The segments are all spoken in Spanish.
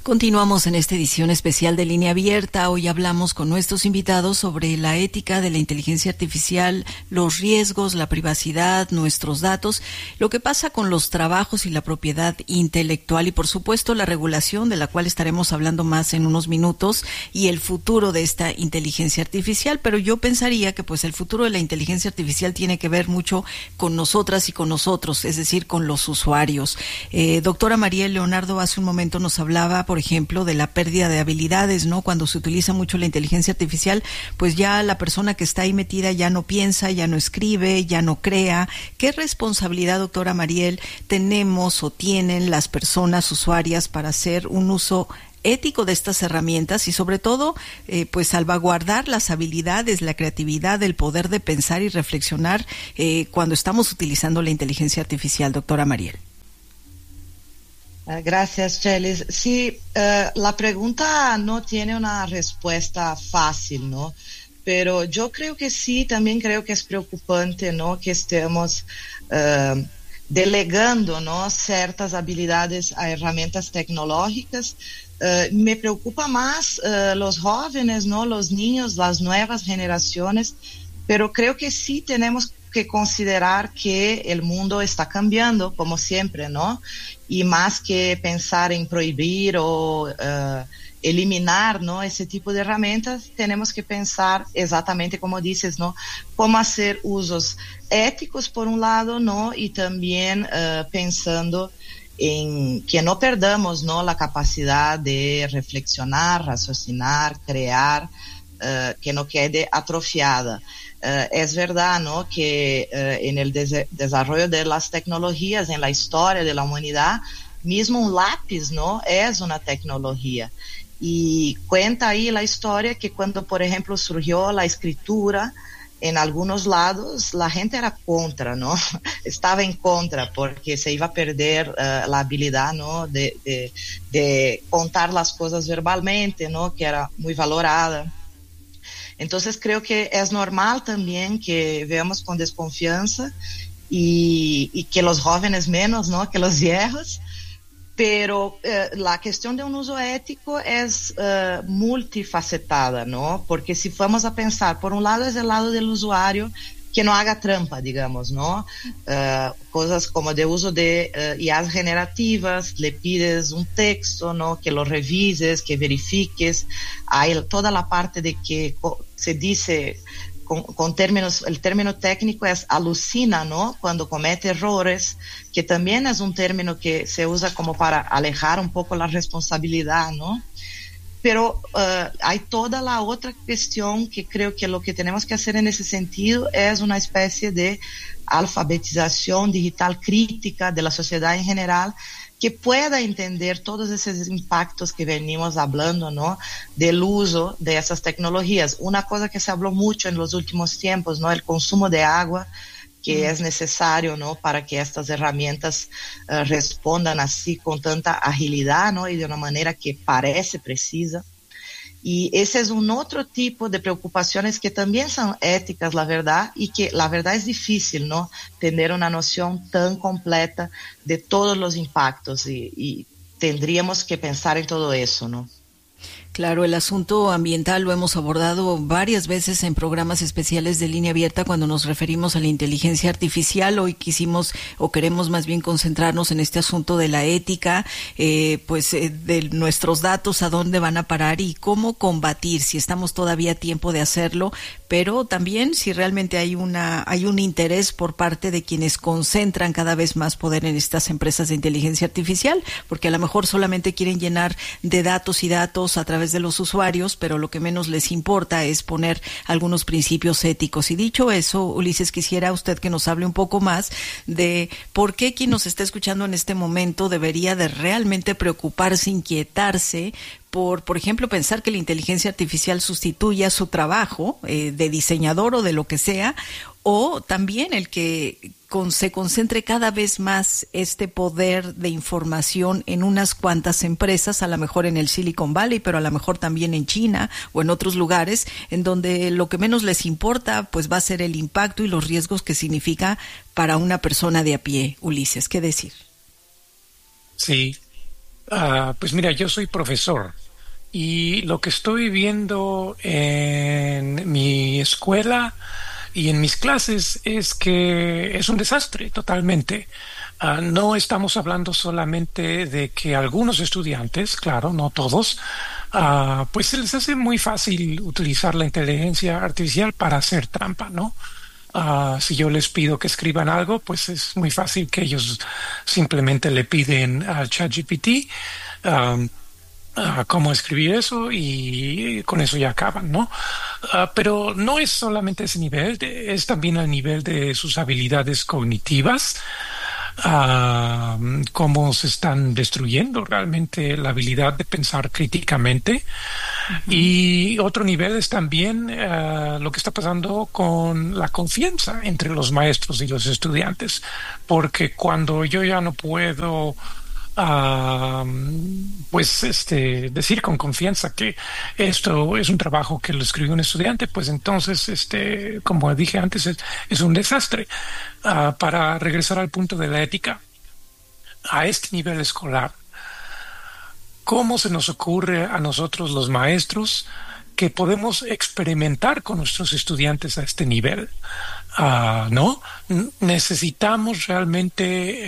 Continuamos en esta edición especial de Línea Abierta. Hoy hablamos con nuestros invitados sobre la ética de la inteligencia artificial, los riesgos, la privacidad, nuestros datos, lo que pasa con los trabajos y la propiedad intelectual y, por supuesto, la regulación, de la cual estaremos hablando más en unos minutos, y el futuro de esta inteligencia artificial. Pero yo pensaría que pues el futuro de la inteligencia artificial tiene que ver mucho con nosotras y con nosotros, es decir, con los usuarios. Doctora Mariel Leonardo hace un momento nos hablaba, por ejemplo, de la pérdida de habilidades, ¿no? Cuando se utiliza mucho la inteligencia artificial, pues ya la persona que está ahí metida ya no piensa, ya no escribe, ya no crea. ¿Qué responsabilidad, doctora Mariel, tenemos o tienen las personas usuarias para hacer un uso ético de estas herramientas y sobre todo pues salvaguardar las habilidades, la creatividad, el poder de pensar y reflexionar cuando estamos utilizando la inteligencia artificial, doctora Mariel? Gracias, Chelis. Sí, la pregunta no tiene una respuesta fácil, ¿no? Pero yo creo que sí, también creo que es preocupante, ¿no? Que estemos delegando, ¿no? Ciertas habilidades a herramientas tecnológicas. Me preocupa más los jóvenes, ¿no? Los niños, las nuevas generaciones, pero creo que sí tenemos que considerar que el mundo está cambiando, como siempre, ¿no? Y más que pensar en prohibir o eliminar, ¿no? Ese tipo de herramientas, tenemos que pensar exactamente como dices, ¿no? Cómo hacer usos éticos, por un lado, ¿no? Y también pensando en que no perdamos, ¿no? La capacidad de reflexionar, raciocinar, crear, que no quede atrofiada. Es verdad, ¿no? Que en el desarrollo de las tecnologías, en la historia de la humanidad, mismo un lápiz, ¿no? Es una tecnología. Y cuenta ahí la historia que cuando, por ejemplo, surgió la escritura, en algunos lados la gente era contra, ¿no? Estaba en contra porque se iba a perder la habilidad, ¿no? De contar las cosas verbalmente, ¿no? Que era muy valorada. Entonces creo que es normal también que veamos con desconfianza y que los jóvenes menos, ¿no? Que los viejos. Pero la cuestión de un uso ético es multifacetada, ¿no? Porque si vamos a pensar, por un lado es el lado del usuario que no haga trampa, digamos, ¿no? Cosas como de uso de IAs generativas, le pides un texto, ¿no? Que lo revises, que verifiques. Hay toda la parte de que se dice con términos, el término técnico es alucina, ¿no? Cuando comete errores, que también es un término que se usa como para alejar un poco la responsabilidad, ¿no? Pero hay toda la otra cuestión que creo que lo que tenemos que hacer en ese sentido es una especie de alfabetización digital crítica de la sociedad en general, que pueda entender todos esos impactos que venimos hablando, ¿no? Del uso de esas tecnologías. Una cosa que se habló mucho en los últimos tiempos, ¿no? El consumo de agua, que es necesario, ¿no? Para que estas herramientas respondan así con tanta agilidad, ¿no? Y de una manera que parece precisa. Y ese es un otro tipo de preocupaciones que también son éticas, la verdad, y que la verdad es difícil, ¿no? Tener una noción tan completa de todos los impactos y tendríamos que pensar en todo eso, ¿no? Claro, el asunto ambiental lo hemos abordado varias veces en programas especiales de Línea Abierta cuando nos referimos a la inteligencia artificial. Hoy quisimos o queremos más bien concentrarnos en este asunto de la ética, de nuestros datos, a dónde van a parar y cómo combatir, si estamos todavía a tiempo de hacerlo, pero también si realmente hay un interés por parte de quienes concentran cada vez más poder en estas empresas de inteligencia artificial, porque a lo mejor solamente quieren llenar de datos y datos a través de los usuarios, pero lo que menos les importa es poner algunos principios éticos. Y dicho eso, Ulises, quisiera usted que nos hable un poco más de por qué quien nos está escuchando en este momento debería de realmente preocuparse, inquietarse por ejemplo, pensar que la inteligencia artificial sustituya su trabajo de diseñador o de lo que sea, o también el que se concentre cada vez más este poder de información en unas cuantas empresas, a lo mejor en el Silicon Valley, pero a lo mejor también en China o en otros lugares, en donde lo que menos les importa pues va a ser el impacto y los riesgos que significa para una persona de a pie. Ulises, ¿qué decir? Sí. Pues mira, yo soy profesor y lo que estoy viendo en mi escuela y en mis clases es que es un desastre totalmente. No estamos hablando solamente de que algunos estudiantes, claro, no todos, pues se les hace muy fácil utilizar la inteligencia artificial para hacer trampa, ¿no? Si yo les pido que escriban algo, pues es muy fácil que ellos simplemente le piden al ChatGPT cómo escribir eso y con eso ya acaban, ¿no? Pero no es solamente ese nivel, es también el nivel de sus habilidades cognitivas, cómo se están destruyendo realmente la habilidad de pensar críticamente. Y otro nivel es también lo que está pasando con la confianza entre los maestros y los estudiantes, porque cuando yo ya no puedo pues decir con confianza que esto es un trabajo que lo escribió un estudiante, pues entonces como dije antes es un desastre. Para regresar al punto de la ética a este nivel escolar, ¿cómo se nos ocurre a nosotros los maestros que podemos experimentar con nuestros estudiantes a este nivel? ¿No? Necesitamos realmente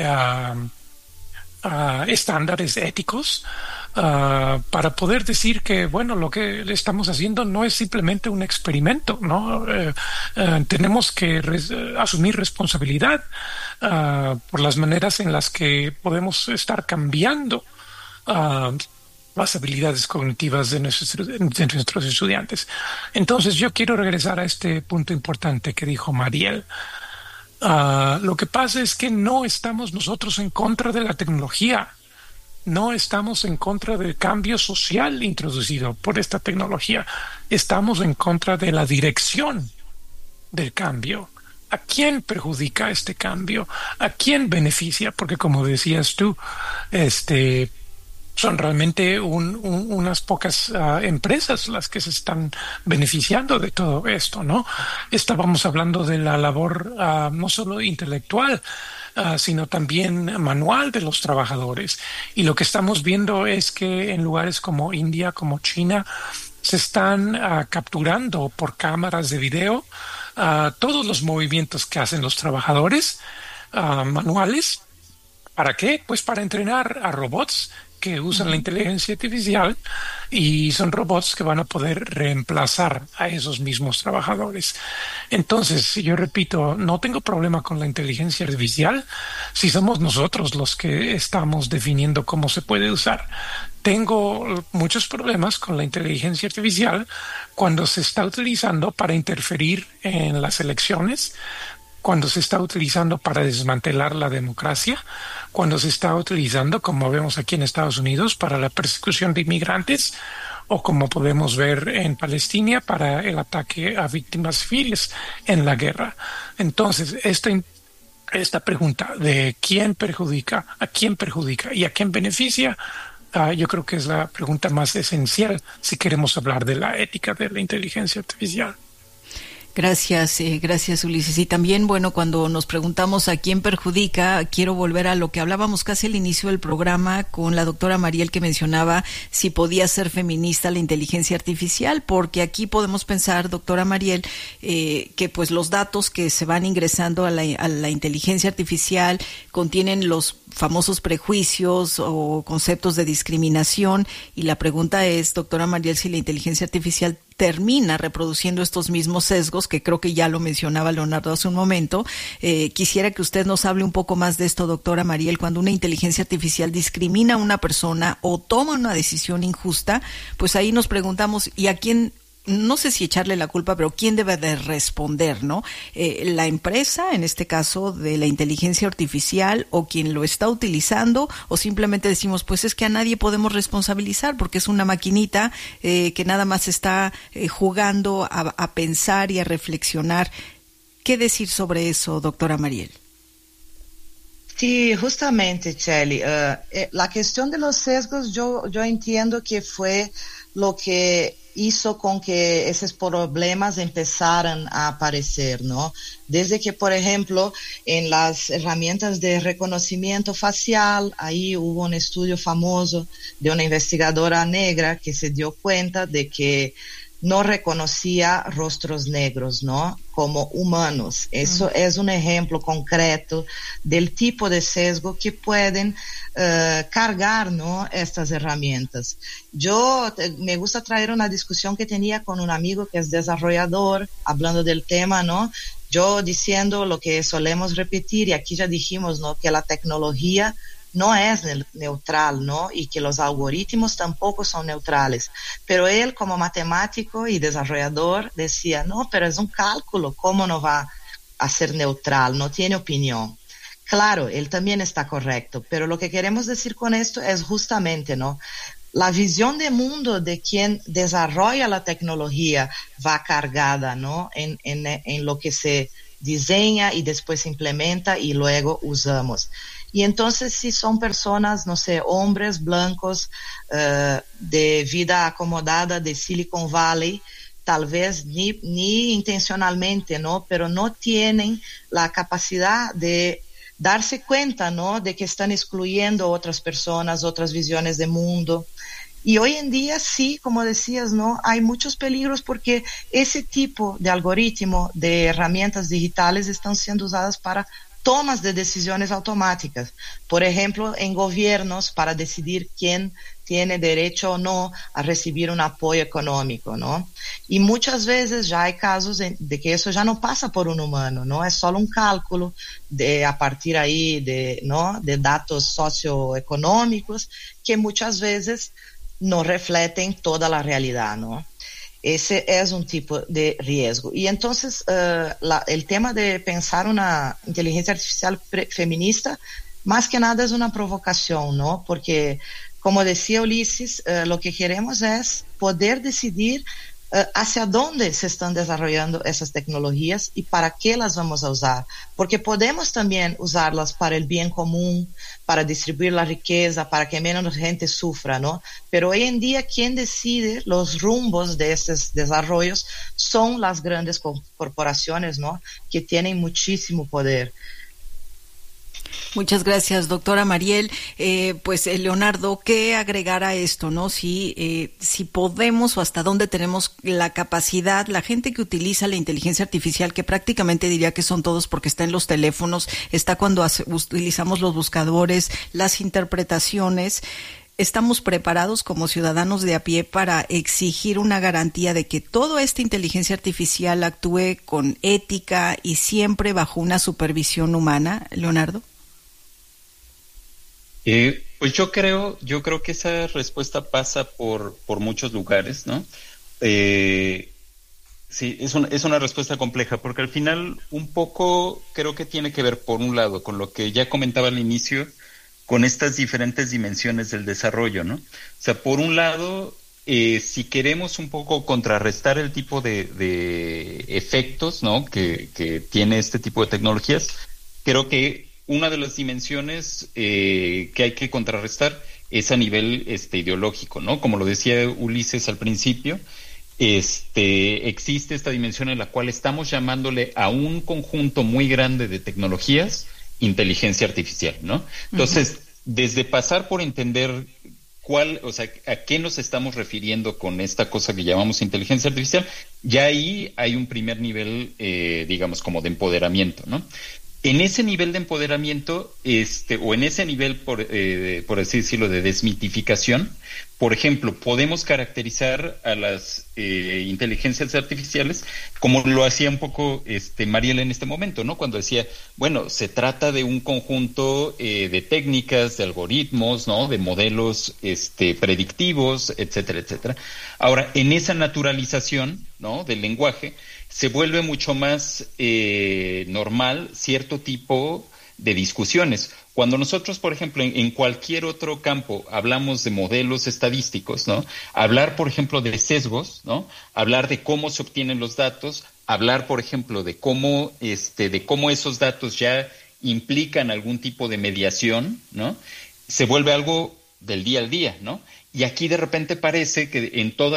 estándares éticos para poder decir que, bueno, lo que estamos haciendo no es simplemente un experimento, ¿no? Tenemos que asumir responsabilidad por las maneras en las que podemos estar cambiando las habilidades cognitivas de nuestros estudiantes. Entonces, yo quiero regresar a este punto importante que dijo Mariel. Lo que pasa es que no estamos nosotros en contra de la tecnología, no estamos en contra del cambio social introducido por esta tecnología, estamos en contra de la dirección del cambio. ¿A quién perjudica este cambio? ¿A quién beneficia? Porque como decías tú, son realmente unas pocas empresas las que se están beneficiando de todo esto, ¿no? Estábamos hablando de la labor no solo intelectual, sino también manual de los trabajadores. Y lo que estamos viendo es que en lugares como India, como China, se están capturando por cámaras de video todos los movimientos que hacen los trabajadores manuales. ¿Para qué? Pues para entrenar a robots que usan la inteligencia artificial y son robots que van a poder reemplazar a esos mismos trabajadores. Entonces, yo repito, no tengo problema con la inteligencia artificial si somos nosotros los que estamos definiendo cómo se puede usar. Tengo muchos problemas con la inteligencia artificial cuando se está utilizando para interferir en las elecciones, cuando se está utilizando para desmantelar la democracia, cuando se está utilizando, como vemos aquí en Estados Unidos, para la persecución de inmigrantes, o como podemos ver en Palestina, para el ataque a víctimas civiles en la guerra. Entonces, esta pregunta de quién perjudica y a quién beneficia, yo creo que es la pregunta más esencial si queremos hablar de la ética de la inteligencia artificial. Gracias Ulises. Y también, bueno, cuando nos preguntamos a quién perjudica, quiero volver a lo que hablábamos casi al inicio del programa con la doctora Mariel, que mencionaba si podía ser feminista la inteligencia artificial, porque aquí podemos pensar, doctora Mariel, que pues los datos que se van ingresando a la inteligencia artificial contienen los famosos prejuicios o conceptos de discriminación, y la pregunta es, doctora Mariel, si la inteligencia artificial termina reproduciendo estos mismos sesgos, que creo que ya lo mencionaba Leonardo hace un momento. Quisiera que usted nos hable un poco más de esto, doctora Mariel. Cuando una inteligencia artificial discrimina a una persona o toma una decisión injusta, pues ahí nos preguntamos, ¿y a quién? No sé si echarle la culpa, pero ¿quién debe de responder, no? ¿La empresa, en este caso de la inteligencia artificial, o quien lo está utilizando, o simplemente decimos, pues es que a nadie podemos responsabilizar porque es una maquinita que nada más está jugando a pensar y a reflexionar? ¿Qué decir sobre eso, doctora Mariel? Sí, justamente, Chely. La cuestión de los sesgos, yo entiendo que fue lo que hizo con que esos problemas empezaran a aparecer, ¿no? Desde que, por ejemplo, en las herramientas de reconocimiento facial, ahí hubo un estudio famoso de una investigadora negra que se dio cuenta de que no reconocía rostros negros, ¿no? Como humanos. Eso es un ejemplo concreto del tipo de sesgo que pueden cargar, ¿no? Estas herramientas. Me gusta traer una discusión que tenía con un amigo que es desarrollador, hablando del tema, ¿no? Yo diciendo lo que solemos repetir, y aquí ya dijimos, ¿no? Que la tecnología no es neutral, ¿no? Y que los algoritmos tampoco son neutrales. Pero él, como matemático y desarrollador, decía, no, pero es un cálculo, ¿cómo no va a ser neutral? No tiene opinión. Claro, él también está correcto, pero lo que queremos decir con esto es justamente, ¿no? La visión de mundo de quien desarrolla la tecnología va cargada, ¿no? En lo que se diseña y después se implementa y luego usamos. Y entonces si son personas, no sé, hombres blancos de vida acomodada de Silicon Valley, tal vez ni intencionalmente, ¿no? Pero no tienen la capacidad de darse cuenta, ¿no? De que están excluyendo otras personas, otras visiones de mundo. Y hoy en día sí, como decías, ¿no? Hay muchos peligros porque ese tipo de algoritmo, de herramientas digitales están siendo usadas para tomas de decisiones automáticas. Por ejemplo, en gobiernos para decidir quién tiene derecho o no a recibir un apoyo económico, ¿no? Y muchas veces ya hay casos de que eso ya no pasa por un humano, ¿no? Es solo un cálculo a partir ahí ¿no? De datos socioeconómicos que muchas veces no reflejen toda la realidad, ¿no? Ese es un tipo de riesgo. Y entonces el tema de pensar una inteligencia artificial feminista, más que nada es una provocación, ¿no? Porque, como decía Ulises, lo que queremos es poder decidir hacia dónde se están desarrollando esas tecnologías y para qué las vamos a usar. Porque podemos también usarlas para el bien común, para distribuir la riqueza, para que menos gente sufra, ¿no? Pero hoy en día quien decide los rumbos de estos desarrollos son las grandes corporaciones, ¿no? Que tienen muchísimo poder. Muchas gracias, doctora Mariel. Pues Leonardo, ¿qué agregar a esto, no? Si podemos o hasta dónde tenemos la capacidad, la gente que utiliza la inteligencia artificial, que prácticamente diría que son todos porque está en los teléfonos, está cuando utilizamos los buscadores, las interpretaciones. ¿Estamos preparados como ciudadanos de a pie para exigir una garantía de que toda esta inteligencia artificial actúe con ética y siempre bajo una supervisión humana, Leonardo? Pues yo creo que esa respuesta pasa por muchos lugares, ¿no? Sí, es una respuesta compleja, porque al final un poco creo que tiene que ver, por un lado, con lo que ya comentaba al inicio, con estas diferentes dimensiones del desarrollo, ¿no? O sea, por un lado, si queremos un poco contrarrestar el tipo de efectos, ¿no? que tiene este tipo de tecnologías, creo que una de las dimensiones que hay que contrarrestar es a nivel ideológico, ¿no? Como lo decía Ulises al principio, existe esta dimensión en la cual estamos llamándole a un conjunto muy grande de tecnologías inteligencia artificial, ¿no? Entonces, desde pasar por entender a qué nos estamos refiriendo con esta cosa que llamamos inteligencia artificial, ya ahí hay un primer nivel, digamos, como de empoderamiento, ¿no? En ese nivel de empoderamiento, o en ese nivel, por así decirlo, de desmitificación, por ejemplo, podemos caracterizar a las inteligencias artificiales como lo hacía un poco Mariel en este momento, ¿no? Cuando decía, bueno, se trata de un conjunto de técnicas, de algoritmos, ¿no? De modelos predictivos, etcétera, etcétera. Ahora, en esa naturalización, ¿no? Del lenguaje, se vuelve mucho más normal cierto tipo de discusiones. Cuando nosotros, por ejemplo, en cualquier otro campo hablamos de modelos estadísticos, ¿no? Hablar, por ejemplo, de sesgos, ¿no? Hablar de cómo se obtienen los datos, hablar, por ejemplo, de cómo esos datos ya implican algún tipo de mediación, ¿no? Se vuelve algo del día al día, ¿no? Y aquí de repente parece que en todas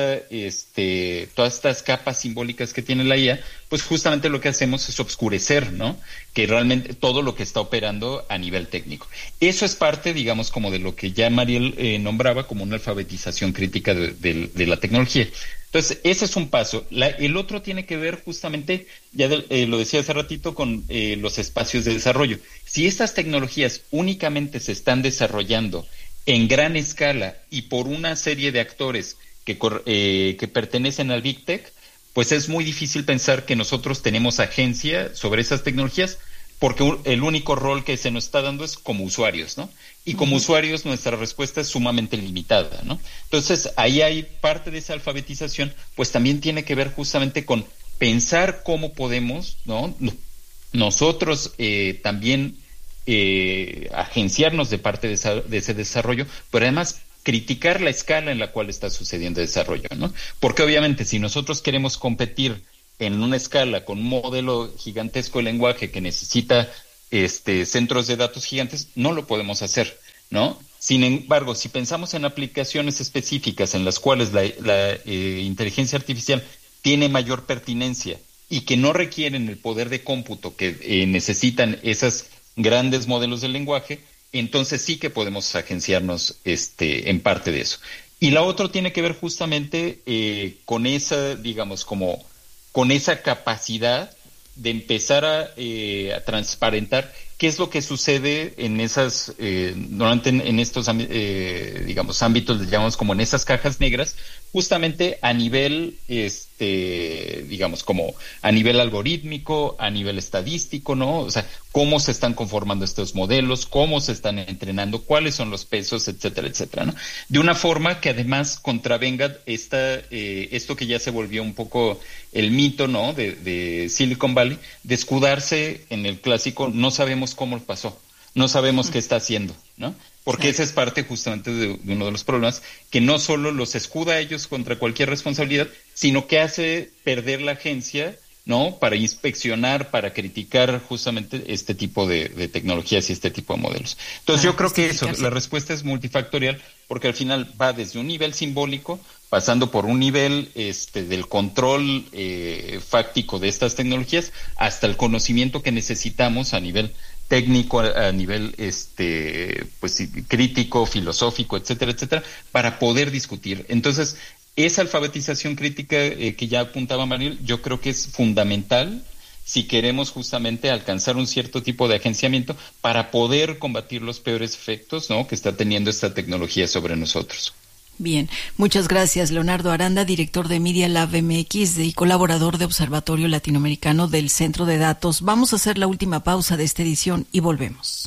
estas capas simbólicas que tiene la IA, pues justamente lo que hacemos es obscurecer, ¿no? Que realmente todo lo que está operando a nivel técnico. Eso es parte, digamos, como de lo que ya Mariel nombraba como una alfabetización crítica de la tecnología. Entonces, ese es un paso. El otro tiene que ver justamente, lo decía hace ratito, con los espacios de desarrollo. Si estas tecnologías únicamente se están desarrollando en gran escala y por una serie de actores que pertenecen al Big Tech, pues es muy difícil pensar que nosotros tenemos agencia sobre esas tecnologías, porque el único rol que se nos está dando es como usuarios, ¿no? Y como usuarios nuestra respuesta es sumamente limitada, ¿no? Entonces, ahí hay parte de esa alfabetización, pues también tiene que ver justamente con pensar cómo podemos, ¿no? Nosotros también agenciarnos de parte de ese desarrollo, pero además criticar la escala en la cual está sucediendo el desarrollo, ¿no? Porque obviamente si nosotros queremos competir en una escala con un modelo gigantesco de lenguaje que necesita centros de datos gigantes, no lo podemos hacer, ¿no? Sin embargo, si pensamos en aplicaciones específicas en las cuales la inteligencia artificial tiene mayor pertinencia y que no requieren el poder de cómputo que necesitan esas grandes modelos de lenguaje, entonces sí que podemos agenciarnos en parte de eso. Y la otra tiene que ver justamente con esa, digamos, como con esa capacidad de empezar a transparentar qué es lo que sucede en esas, normalmente en estos, digamos, ámbitos, les llamamos como en esas cajas negras, justamente a nivel, digamos, como a nivel algorítmico, a nivel estadístico, ¿no? O sea, cómo se están conformando estos modelos, cómo se están entrenando, cuáles son los pesos, etcétera, etcétera, ¿no? De una forma que además contravenga esto que ya se volvió un poco el mito, ¿no? De Silicon Valley, de escudarse en el clásico, no sabemos cómo pasó, no sabemos qué está haciendo, ¿no? Porque esa es parte justamente de uno de los problemas, que no solo los escuda a ellos contra cualquier responsabilidad, sino que hace perder la agencia, ¿no? Para inspeccionar, para criticar justamente este tipo de tecnologías y este tipo de modelos. Entonces yo creo que eso, la respuesta es multifactorial, porque al final va desde un nivel simbólico, pasando por un nivel del control fáctico de estas tecnologías, hasta el conocimiento que necesitamos a nivel técnico, a nivel pues crítico, filosófico, etcétera, etcétera, para poder discutir. Entonces, esa alfabetización crítica que ya apuntaba Mariel, yo creo que es fundamental si queremos justamente alcanzar un cierto tipo de agenciamiento para poder combatir los peores efectos, ¿no?, que está teniendo esta tecnología sobre nosotros. Bien, muchas gracias, Leonardo Aranda, director de Media Lab MX y colaborador de Observatorio Latinoamericano del Centro de Datos. Vamos a hacer la última pausa de esta edición y volvemos.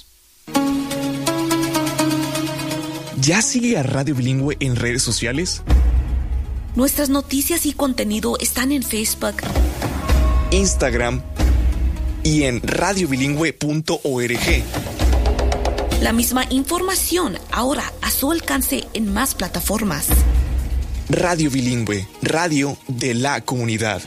¿Ya sigue a Radio Bilingüe en redes sociales? Nuestras noticias y contenido están en Facebook, Instagram y en radiobilingüe.org. La misma información ahora a su alcance en más plataformas. Radio Bilingüe, radio de la comunidad.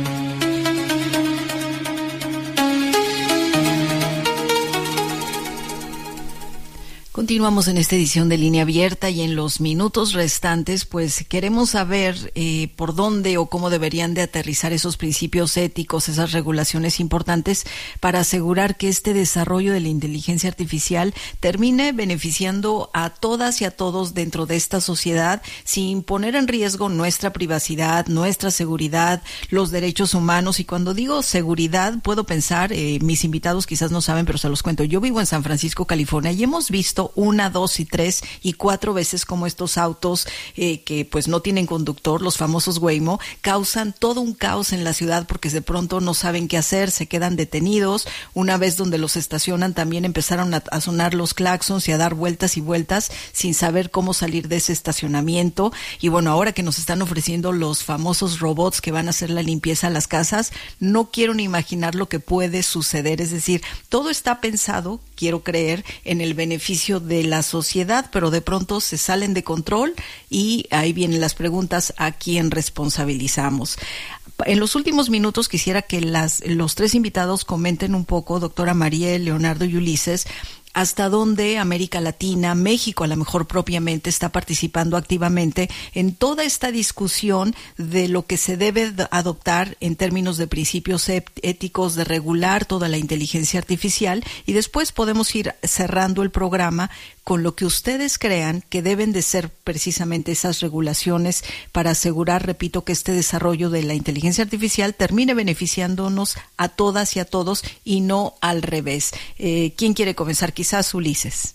Continuamos en esta edición de Línea Abierta y en los minutos restantes pues queremos saber por dónde o cómo deberían de aterrizar esos principios éticos, esas regulaciones importantes para asegurar que este desarrollo de la inteligencia artificial termine beneficiando a todas y a todos dentro de esta sociedad sin poner en riesgo nuestra privacidad, nuestra seguridad, los derechos humanos. Y cuando digo seguridad puedo pensar, mis invitados quizás no saben pero se los cuento, yo vivo en San Francisco, California y hemos visto 1, 2 y 3 y 4 veces como estos autos que pues no tienen conductor, los famosos Waymo, causan todo un caos en la ciudad porque de pronto no saben qué hacer, se quedan detenidos. Una vez donde los estacionan también empezaron a sonar los claxons y a dar vueltas y vueltas sin saber cómo salir de ese estacionamiento. Y bueno, ahora que nos están ofreciendo los famosos robots que van a hacer la limpieza a las casas, no quiero ni imaginar lo que puede suceder. Es decir, todo está pensado, quiero creer, en el beneficio de la sociedad, pero de pronto se salen de control y ahí vienen las preguntas: ¿a quién responsabilizamos? En los últimos minutos quisiera que los tres invitados comenten un poco, doctora Mariel, Leonardo y Ulises, hasta dónde América Latina, México a lo mejor propiamente, está participando activamente en toda esta discusión de lo que se debe adoptar en términos de principios éticos, de regular toda la inteligencia artificial, y después podemos ir cerrando el programa con lo que ustedes crean que deben de ser precisamente esas regulaciones para asegurar, repito, que este desarrollo de la inteligencia artificial termine beneficiándonos a todas y a todos y no al revés. ¿Quién quiere comenzar? Quizás Ulises.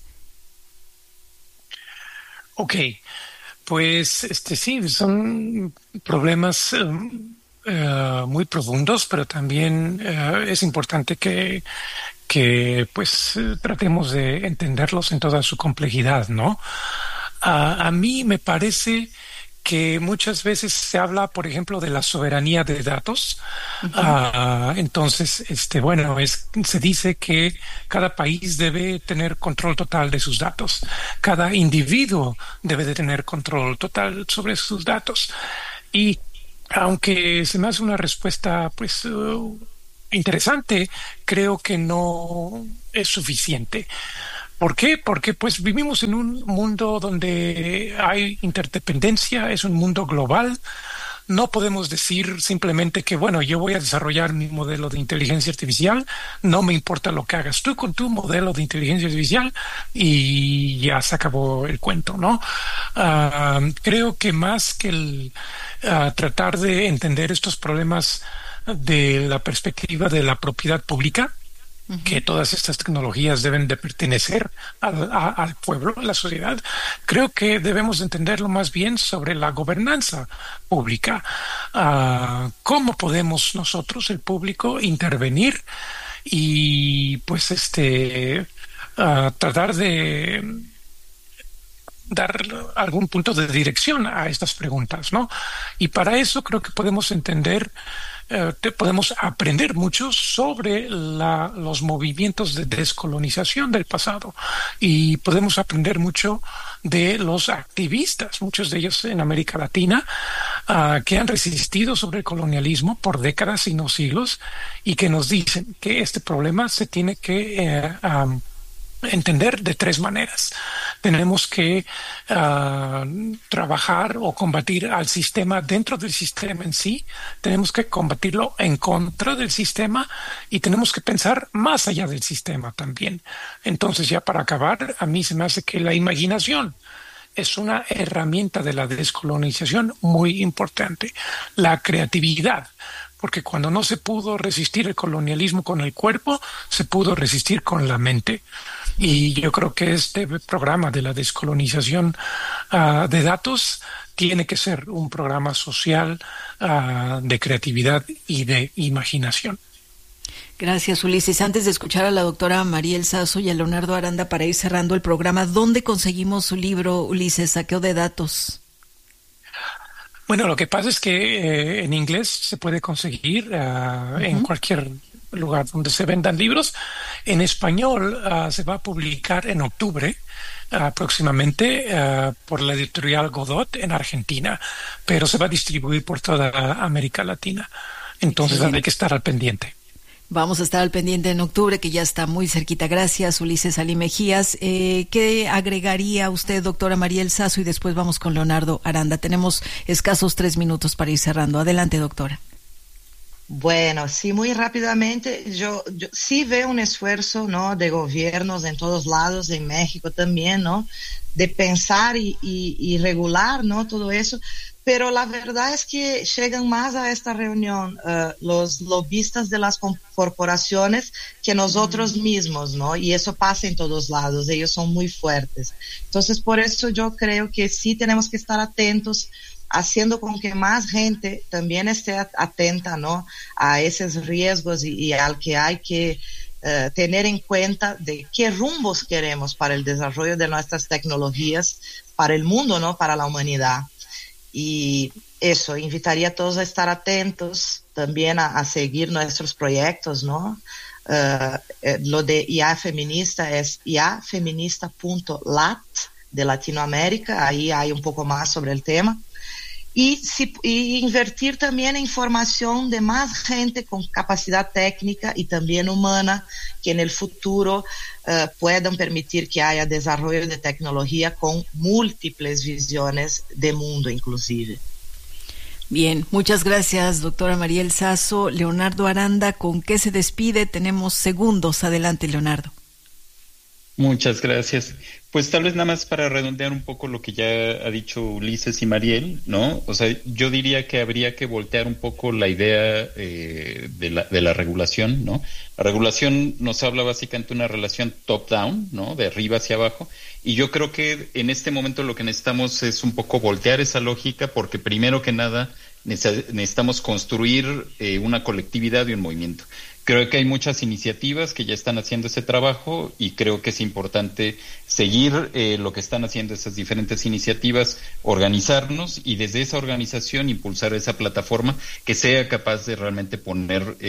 Ok, pues sí, son problemas muy profundos, pero también es importante que pues tratemos de entenderlos en toda su complejidad, ¿no? A mí me parece que muchas veces se habla, por ejemplo, de la soberanía de datos. Entonces, se dice que cada país debe tener control total de sus datos. Cada individuo debe de tener control total sobre sus datos. Y aunque se me hace una respuesta, pues, interesante, creo que no es suficiente. ¿Por qué? Porque pues vivimos en un mundo donde hay interdependencia, es un mundo global. No podemos decir simplemente que, bueno, yo voy a desarrollar mi modelo de inteligencia artificial, no me importa lo que hagas tú con tu modelo de inteligencia artificial y ya se acabó el cuento, ¿no? Creo que más que el tratar de entender estos problemas de la perspectiva de la propiedad pública, que todas estas tecnologías deben de pertenecer al pueblo, a la sociedad. Creo que debemos entenderlo más bien sobre la gobernanza pública. ¿Cómo podemos nosotros, el público, intervenir y pues tratar de dar algún punto de dirección a estas preguntas, ¿no? Y para eso creo que podemos podemos aprender mucho sobre los movimientos de descolonización del pasado y podemos aprender mucho de los activistas, muchos de ellos en América Latina, que han resistido sobre el colonialismo por décadas y no siglos y que nos dicen que este problema se tiene que entender de tres maneras. Tenemos que trabajar o combatir al sistema dentro del sistema en sí, tenemos que combatirlo en contra del sistema y tenemos que pensar más allá del sistema también. Entonces, ya para acabar, a mí se me hace que la imaginación es una herramienta de la descolonización muy importante. La creatividad, porque cuando no se pudo resistir el colonialismo con el cuerpo, se pudo resistir con la mente. Y yo creo que este programa de la descolonización de datos tiene que ser un programa social de creatividad y de imaginación. Gracias, Ulises. Antes de escuchar a la doctora Mariel Sasso y a Leonardo Aranda para ir cerrando el programa, ¿dónde conseguimos su libro, Ulises, Saqueo de Datos? Bueno, lo que pasa es que en inglés se puede conseguir en cualquier lugar donde se vendan libros. En español se va a publicar en octubre próximamente por la editorial Godot en Argentina, pero se va a distribuir por toda América Latina. Entonces hay que estar al pendiente. Vamos a estar al pendiente en octubre, que ya está muy cerquita. Gracias, Ulises Ali Mejías. ¿Qué agregaría usted, doctora Mariel Sasso? Y después vamos con Leonardo Aranda. Tenemos escasos 3 minutos para ir cerrando. Adelante, doctora. Bueno, sí, muy rápidamente, yo sí veo un esfuerzo, ¿no?, de gobiernos en todos lados, en México también, ¿no?, de pensar y regular, ¿no?, todo eso. Pero la verdad es que llegan más a esta reunión los lobistas de las corporaciones que nosotros mismos, ¿no? Y eso pasa en todos lados, ellos son muy fuertes. Entonces, por eso yo creo que sí tenemos que estar atentos, haciendo con que más gente también esté atenta, ¿no?, a esos riesgos y al que hay que tener en cuenta de qué rumbos queremos para el desarrollo de nuestras tecnologías, para el mundo, ¿no?, para la humanidad. Y eso, invitaría a todos a estar atentos, también a seguir nuestros proyectos, ¿no? Lo de IA Feminista es iafeminista.lat de Latinoamérica, ahí hay un poco más sobre el tema. y invertir también en formación de más gente con capacidad técnica y también humana que en el futuro puedan permitir que haya desarrollo de tecnología con múltiples visiones de mundo inclusive. Bien, muchas gracias, doctora Mariel Sasso. Leonardo Aranda, ¿con qué se despide? Tenemos segundos. Adelante, Leonardo. Muchas gracias. Pues tal vez nada más para redondear un poco lo que ya ha dicho Ulises y Mariel, ¿no? O sea, yo diría que habría que voltear un poco la idea de la regulación, ¿no? La regulación nos habla básicamente de una relación top-down, ¿no? De arriba hacia abajo. Y yo creo que en este momento lo que necesitamos es un poco voltear esa lógica, porque primero que nada necesitamos construir una colectividad y un movimiento. Creo que hay muchas iniciativas que ya están haciendo ese trabajo y creo que es importante seguir lo que están haciendo esas diferentes iniciativas, organizarnos y desde esa organización impulsar esa plataforma que sea capaz de realmente poner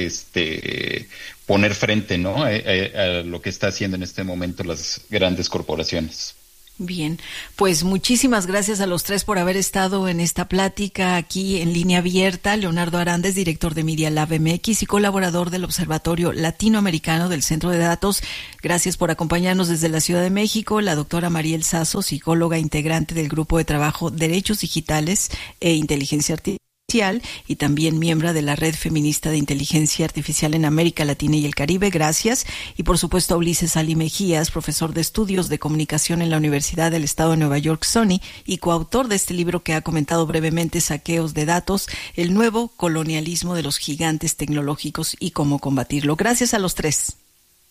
frente, ¿no? a lo que está haciendo en este momento las grandes corporaciones. Bien, pues muchísimas gracias a los tres por haber estado en esta plática aquí en Línea Abierta. Leonardo Aranda es director de Media Lab MX y colaborador del Observatorio Latinoamericano del Centro de Datos. Gracias por acompañarnos desde la Ciudad de México. La doctora Mariel Sasso, psicóloga integrante del Grupo de Trabajo Derechos Digitales e Inteligencia Artificial, y también miembro de la Red Feminista de Inteligencia Artificial en América Latina y el Caribe. Gracias. Y por supuesto a Ulises Ali Mejías, profesor de Estudios de Comunicación en la Universidad del Estado de Nueva York, SUNY, y coautor de este libro que ha comentado brevemente, Saqueos de Datos, el nuevo colonialismo de los gigantes tecnológicos y cómo combatirlo. Gracias a los tres.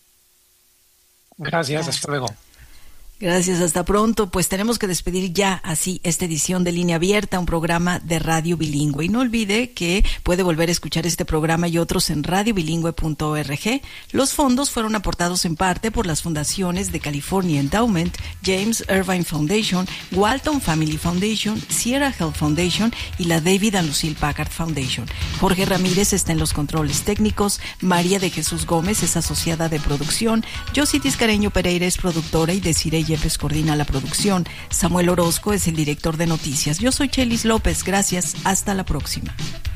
Gracias, hasta luego. Gracias, hasta pronto. Pues tenemos que despedir ya así esta edición de Línea Abierta, un programa de radio bilingüe. Y no olvide que puede volver a escuchar este programa y otros en radiobilingüe.org. Los fondos fueron aportados en parte por las fundaciones de California Endowment, James Irvine Foundation, Walton Family Foundation, Sierra Health Foundation y la David and Lucille Packard Foundation. Jorge Ramírez está en los controles técnicos, María de Jesús Gómez es asociada de producción, Josie Tiscareño Pereira es productora y Desiree Yepes coordina la producción. Samuel Orozco es el director de noticias. Yo soy Chelis López. Gracias. Hasta la próxima.